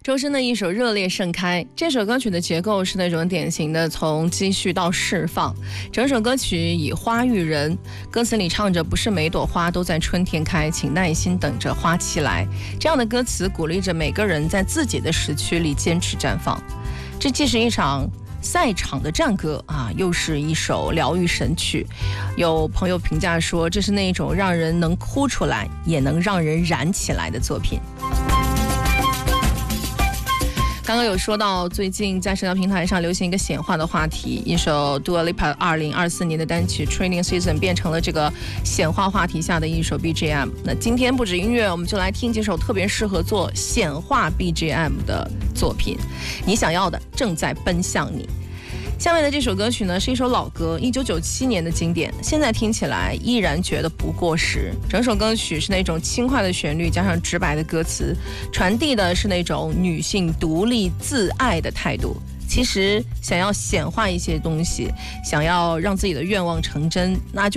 周深的一首《热烈盛开》，这首歌曲的结构是那种典型的从积蓄到释放，整首歌曲以花喻人，歌词里唱着不是每朵花都在春天开，请耐心等着花期来，这样的歌词鼓励着每个人在自己的时区里坚持绽放。这既是一场赛场的战歌啊，又是一首疗愈神曲。有朋友评价说，这是那种让人能哭出来也能让人燃起来的作品。刚刚有说到最近在社交平台上流行一个显化的话题，一首 Dua Lipa 2024年的单曲 Training Season 变成了这个显化话题下的一首 BGM。 那今天不止音乐，我们就来听几首特别适合做显化 BGM 的作品。你想要的正在奔向你。下面的这首歌曲呢，是一首老歌，1997年的经典，现在听起来依然觉得不过时。整首歌曲是那种轻快的旋律加上直白的歌词，传递的是那种女性独立自爱的态度。其实想要显化一些东西，想要让自己的愿望成真，那就